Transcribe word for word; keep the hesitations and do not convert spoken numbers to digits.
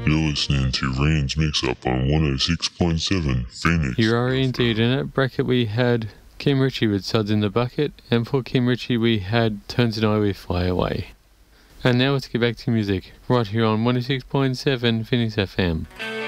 You're listening to Rand's Mix-Up on one oh six point seven Phoenix. You are indeed. In that bracket we had Kim Ritchie with Suds in the Bucket, and for Kim Ritchie we had Tones and I with Fly Away. And now let's get back to music, right here on one oh six point seven Phoenix F M.